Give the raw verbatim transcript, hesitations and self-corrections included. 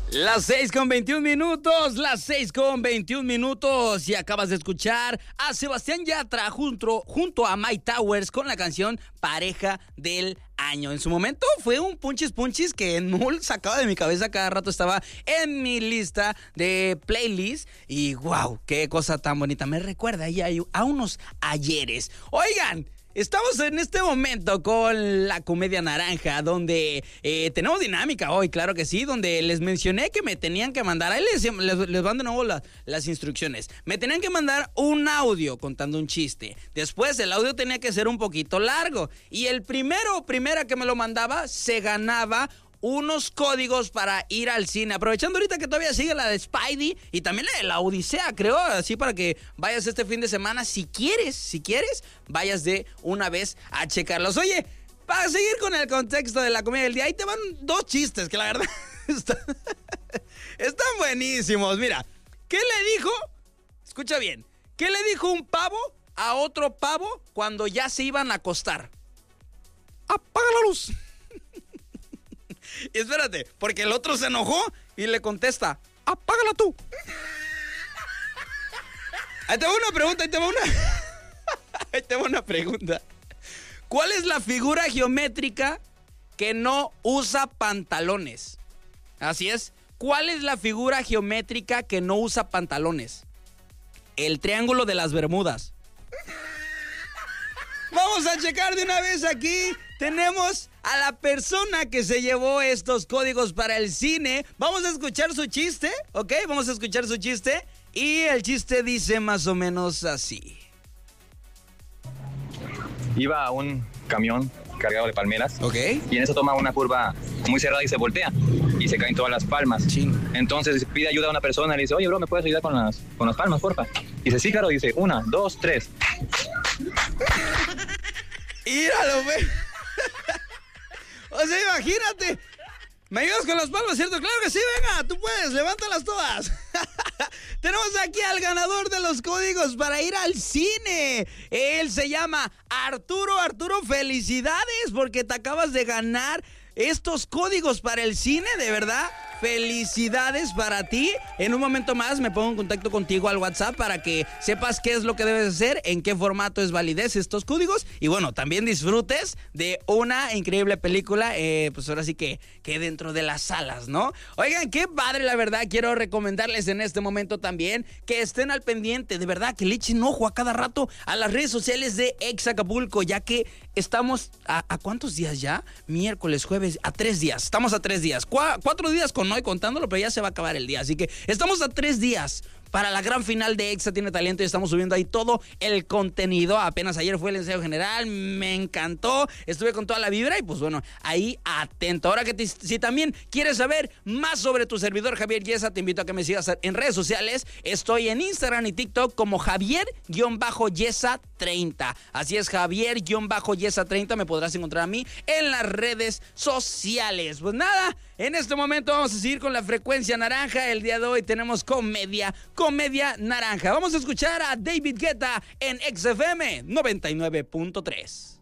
Las seis con veintiún minutos, las seis con veintiún minutos y acabas de escuchar a Sebastián Yatra junto, junto a Mike Towers con la canción Pareja del Año. En su momento fue un punchis punchis que no sacaba de mi cabeza, cada rato estaba en mi lista de playlist y wow, qué cosa tan bonita, me recuerda ya a unos ayeres. Oigan, estamos en este momento con la Comedia Naranja, donde eh, tenemos dinámica hoy, claro que sí, donde les mencioné que me tenían que mandar, ahí les, les, les van de nuevo la, las instrucciones, me tenían que mandar un audio contando un chiste, después el audio tenía que ser un poquito largo, y el primero o primera que me lo mandaba se ganaba unos códigos para ir al cine. Aprovechando ahorita que todavía sigue la de Spidey y también la de la Odisea, creo, así para que vayas este fin de semana, si quieres, si quieres, vayas de una vez a checarlos. Oye, para seguir con el contexto de la comedia del día, ahí te van dos chistes que la verdad están, están buenísimos. Mira, ¿qué le dijo? Escucha bien, ¿qué le dijo un pavo a otro pavo cuando ya se iban a acostar? Apaga la luz. Y espérate, porque el otro se enojó y le contesta, apágala tú. Ahí te va una pregunta, ahí te va una. Ahí te va una pregunta. ¿Cuál es la figura geométrica que no usa pantalones? Así es. ¿Cuál es la figura geométrica que no usa pantalones? El triángulo de las Bermudas. Vamos a checar de una vez aquí. Tenemos a la persona que se llevó estos códigos para el cine. Vamos a escuchar su chiste, ¿ok? Vamos a escuchar su chiste. Y el chiste dice más o menos así. Iba un camión cargado de palmeras. Ok. Y en eso toma una curva muy cerrada y se voltea. Y se caen todas las palmas. Ching. Entonces pide ayuda a una persona y le dice, oye, bro, ¿me puedes ayudar con las, con las palmas, porfa? Y dice, sí, claro. Dice, una, dos, tres. ¡Íralo, güey! O sea, imagínate. ¿Me ayudas con las palmas, cierto? Claro que sí, venga, tú puedes, levántalas todas. Tenemos aquí al ganador de los códigos para ir al cine. Él se llama Arturo. Arturo, felicidades porque te acabas de ganar estos códigos para el cine, de verdad. Felicidades para ti. En un momento más me pongo en contacto contigo al WhatsApp para que sepas qué es lo que debes hacer, en qué formato es validez estos códigos y bueno, también disfrutes de una increíble película, eh, pues ahora sí que, que dentro de las salas, ¿no? Oigan, qué padre, la verdad. Quiero recomendarles en este momento también que estén al pendiente, de verdad, que le echen ojo a cada rato a las redes sociales de Ex Acapulco, ya que estamos a, ¿a cuántos días ya? Miércoles, jueves, a tres días. Estamos a tres días. Cu- cuatro días con hoy contándolo, pero ya se va a acabar el día. Así que estamos a tres días para la gran final de Exa Tiene Talento y estamos subiendo ahí todo el contenido. Apenas ayer fue el ensayo general, me encantó, estuve con toda la vibra y pues bueno, ahí atento. Ahora que te, si también quieres saber más sobre tu servidor Javier Yesa, te invito a que me sigas en redes sociales. Estoy en Instagram y TikTok como Javier-Yesa treinta. Así es, Javier-Yesa treinta, me podrás encontrar a mí en las redes sociales. Pues nada, en este momento vamos a seguir con la frecuencia naranja. El día de hoy tenemos comedia, comedia naranja. Vamos a escuchar a David Guetta en X F M noventa y nueve punto tres.